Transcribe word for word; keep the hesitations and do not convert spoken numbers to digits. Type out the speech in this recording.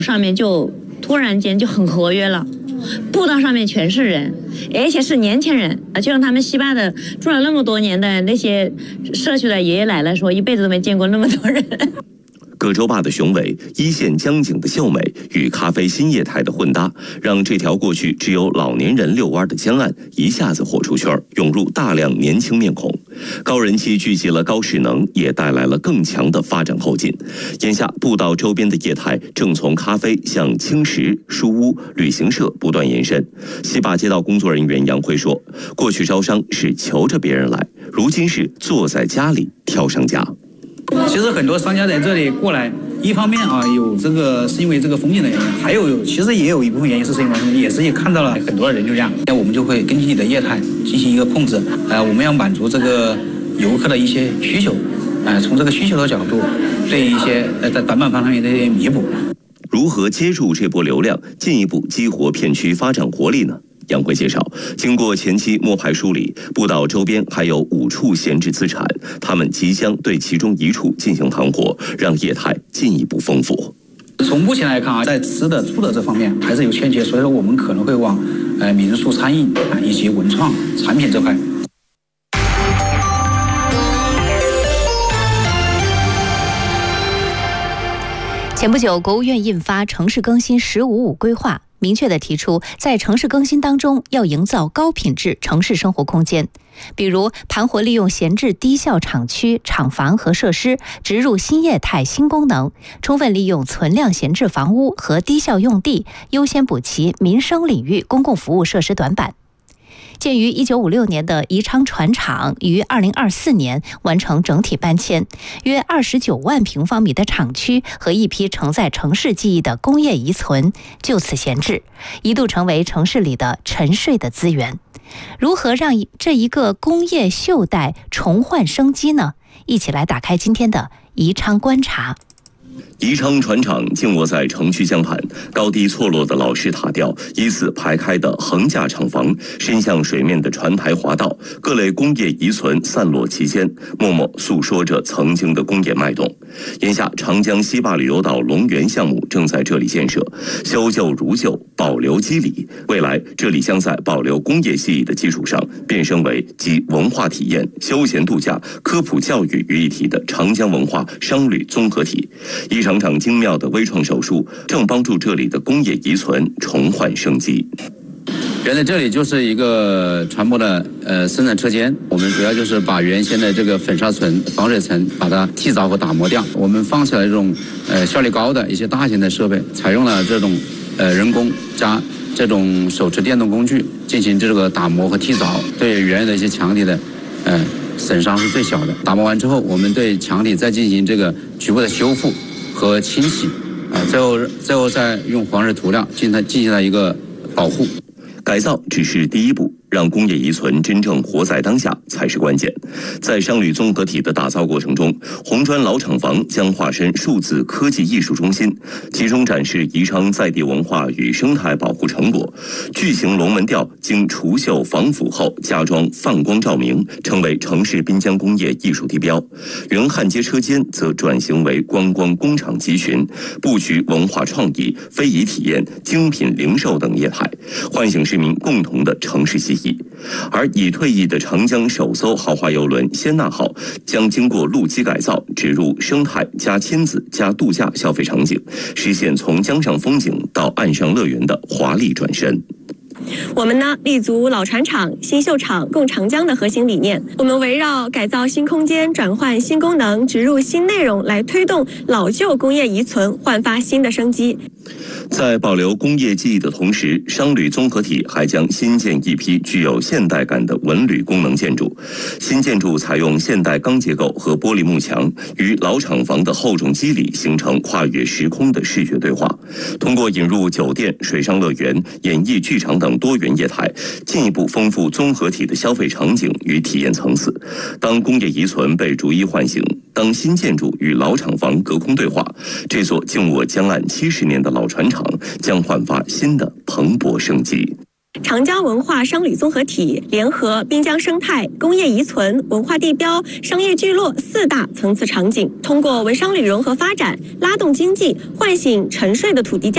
上面就突然间就很活跃了，步道上面全是人，而且是年轻人啊，就像他们西坝的住了那么多年的那些社区的爷爷奶奶说，一辈子都没见过那么多人。 葛洲坝的雄伟，一线江景的秀美与咖啡新业态的混搭，让这条过去只有老年人遛弯的江岸一下子火出圈，涌入大量年轻面孔。高人气聚集了高势能，也带来了更强的发展后劲。眼下步道周边的业态正从咖啡向轻食、书屋、旅行社不断延伸。西坝街道工作人员杨辉说，过去招商是求着别人来，如今是坐在家里挑商家。 其实很多商家在这里过来，一方面啊有这个是因为这个风景的原因，还有其实也有一部分原因是因为也是也看到了很多人就这样，那我们就会根据你的业态进行一个控制，呃，我们要满足这个游客的一些需求，呃，从这个需求的角度对一些呃在短板方面的一些弥补。 如何接住这波流量，进一步激活片区发展活力呢？杨辉介绍，经过前期摸排梳理，步道周边还有五处闲置资产，他们即将对其中一处进行盘活，让业态进一步丰富。 从目前来看啊，在吃的、住的这方面还是有欠缺，所以说我们可能会往呃民宿、餐饮啊以及文创产品这块。 前不久，国务院印发《城市更新“十五五”规划》，明确地提出，在城市更新当中要营造高品质城市生活空间，比如盘活利用闲置低效厂区、厂房和设施，植入新业态、新功能，充分利用存量闲置房屋和低效用地，优先补齐民生领域公共服务设施短板。建于一九五六年的宜昌船厂于二零二四年完成整体搬迁，约二十九万平方米的厂区和一批承载城市记忆的工业遗存就此闲置，一度成为城市里的沉睡的资源。如何让这一个工业锈带重焕生机呢？一起来打开今天的宜昌观察。 宜昌船厂静卧在城区江畔，高低错落的老式塔吊，依次排开的横架厂房，伸向水面的船台滑道，各类工业遗存散落其间，默默诉说着曾经的工业脉动。眼下，长江西坝旅游岛龙园项目正在这里建设，修旧如旧，保留肌理。未来，这里将在保留工业记忆的基础上，变身为集文化体验、休闲度假、科普教育于一体的长江文化商旅综合体。一场场精妙的微创手术正帮助这里的工业遗存重焕生机。 原来这里就是一个船舶的呃生产车间，我们主要就是把原先的这个粉砂层、防水层把它剃凿和打磨掉。我们放起来这种呃效率高的一些大型的设备，采用了这种呃人工加这种手持电动工具进行这个打磨和剃凿，对原来的一些墙体的呃损伤是最小的。打磨完之后，我们对墙体再进行这个局部的修复和清洗，啊、呃，最后最后再用黄色涂料进行进行了一个保护。 改造只是第一步，让工业遗存真正活在当下才是关键。在商旅综合体的打造过程中，红砖老厂房将化身数字科技艺术中心，集中展示宜昌在地文化与生态保护成果。巨型龙门吊经除锈防腐后加装泛光照明，成为城市滨江工业艺术地标。原汉街车间则转型为观光工厂集群，布局文化创意、非遗体验、精品零售等业态，唤醒市民共同的城市记忆。而已退役的长江首艘豪华邮轮仙娜号将经过路基改造，植入生态加亲子加度假消费场景，实现从江上风景到岸上乐园的华丽转身。 我们呢立足老船厂、新秀厂共长江的核心理念，我们围绕改造新空间、转换新功能、植入新内容来推动老旧工业遗存焕发新的生机。 在保留工业记忆的同时，商旅综合体还将新建一批具有现代感的文旅功能建筑。新建筑采用现代钢结构和玻璃幕墙，与老厂房的厚重肌理形成跨越时空的视觉对话。通过引入酒店、水上乐园、演艺剧场等多元业态，进一步丰富综合体的消费场景与体验层次。当工业遗存被逐一唤醒，当新建筑与老厂房隔空对话，这座静卧江岸七十年的老船厂将焕发新的蓬勃生机。 长江文化商旅综合体联合滨江生态、工业遗存、文化地标、商业聚落四大层次场景，通过文商旅融合发展，拉动经济，唤醒沉睡的土地价